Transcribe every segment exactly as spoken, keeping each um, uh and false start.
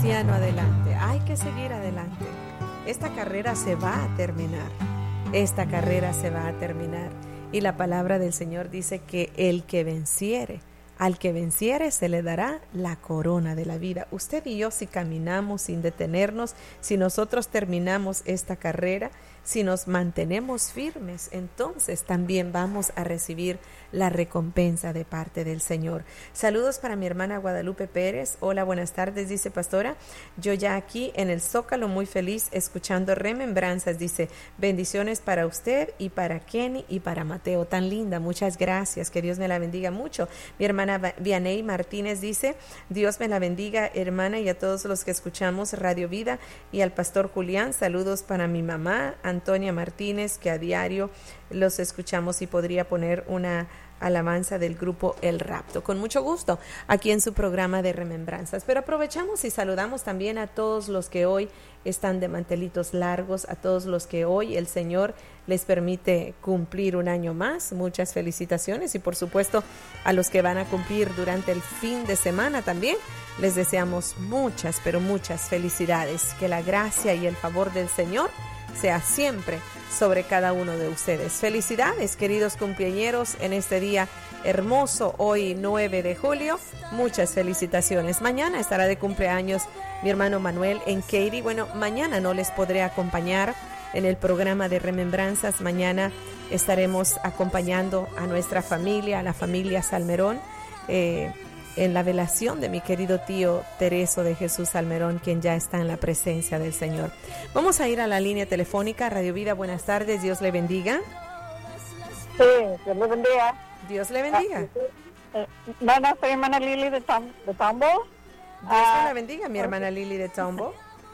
cristiano adelante, hay que seguir adelante. Esta carrera se va a terminar, esta carrera se va a terminar. Y la palabra del Señor dice que el que venciere, al que venciere se le dará la corona de la vida. Usted y yo, si caminamos sin detenernos, si nosotros terminamos esta carrera, si nos mantenemos firmes, entonces también vamos a recibir la recompensa de parte del Señor. Saludos para mi hermana Guadalupe Pérez. Hola, buenas tardes, dice pastora. Yo ya aquí en el Zócalo muy feliz escuchando remembranzas, dice, bendiciones para usted y para Kenny y para Mateo. Tan linda, muchas gracias, que Dios me la bendiga mucho. Mi hermana Vianey Martínez dice, Dios me la bendiga, hermana, y a todos los que escuchamos Radio Vida, y al pastor Julián. Saludos para mi mamá Antonia Martínez, que a diario los escuchamos, y podría poner una alabanza del grupo El Rapto. Con mucho gusto, aquí en su programa de remembranzas. Pero aprovechamos y saludamos también a todos los que hoy están de mantelitos largos, a todos los que hoy el Señor les permite cumplir un año más. Muchas felicitaciones, y por supuesto a los que van a cumplir durante el fin de semana también les deseamos muchas, pero muchas felicidades. Que la gracia y el favor del Señor sea siempre sobre cada uno de ustedes. Felicidades, queridos cumpleañeros, en este día hermoso, hoy nueve de julio. Muchas felicitaciones. Mañana estará de cumpleaños mi hermano Manuel en Katy. Bueno, mañana no les podré acompañar en el programa de remembranzas. Mañana estaremos acompañando a nuestra familia, a la familia Salmerón, eh, en la velación de mi querido tío Tereso de Jesús Salmerón, quien ya está en la presencia del Señor. Vamos a ir a la línea telefónica. Radio Vida, buenas tardes, Dios le bendiga. Sí, Dios le bendiga. Dios le bendiga. Ah, bueno, soy hermana Lili de, Tom, de Tombo. Dios ah, le bendiga, mi hermana Lili de Tombo.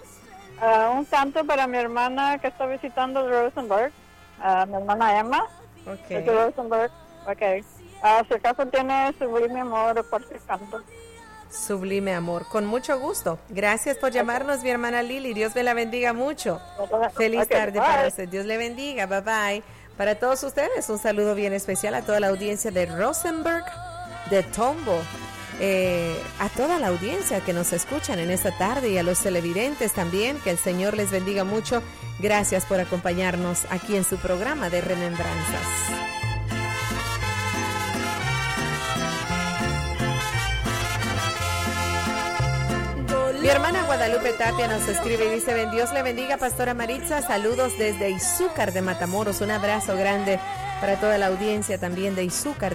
Uh, un canto para mi hermana que está visitando de Rosenberg, uh, mi hermana Emma, Okay. de Rosenberg. Ok. Uh, si acaso tiene Sublime Amor, por si canto. Sublime Amor, con mucho gusto. Gracias por llamarnos, mi hermana Lili. Dios me la bendiga mucho. Feliz okay, tarde bye. para usted. Dios le bendiga. Bye bye. Para todos ustedes, un saludo bien especial a toda la audiencia de Rosenberg, de Tombo, eh, a toda la audiencia que nos escuchan en esta tarde, y a los televidentes también. Que el Señor les bendiga mucho. Gracias por acompañarnos aquí en su programa de remembranzas. Mi hermana Guadalupe Tapia nos escribe y dice, ben Dios le bendiga, pastora Maritza, saludos desde Izúcar de Matamoros, un abrazo grande para toda la audiencia también de Izúcar